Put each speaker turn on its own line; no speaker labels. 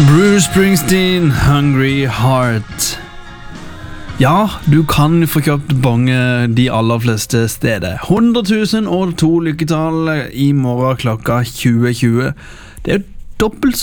Bruce Springsteen, Hungry Heart. Ja, du kan få kjøpt bonge de aller fleste steder. 100 002 lykketall i morgen klokka 20:20. Det er jo dobbelt